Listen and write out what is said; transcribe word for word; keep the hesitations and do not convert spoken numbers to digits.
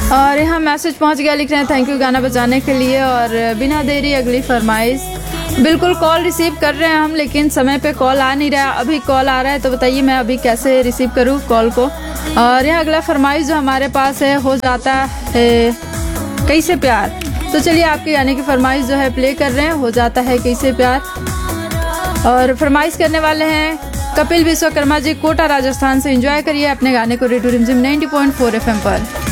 और यहाँ मैसेज पहुँच गया, लिख रहे हैं थैंक यू गाना बजाने के लिए। और बिना देरी अगली फरमाइश। बिल्कुल कॉल रिसीव कर रहे हैं हम, लेकिन समय पे कॉल आ नहीं रहा। अभी कॉल आ रहा है तो बताइए मैं अभी कैसे रिसीव करूँ कॉल को। और यहाँ अगला फरमाइश जो हमारे पास है, हो जाता है कैसे प्यार। तो चलिए आपके गाने की फरमाइश जो है प्ले कर रहे हैं, हो जाता है कैसे प्यार। और फरमाइश करने वाले हैं कपिल विश्वकर्मा जी, कोटा राजस्थान से। एंजॉय करिए अपने गाने को रेडियो रिमझिम नाइंटी पॉइंट फोर एफएम पर।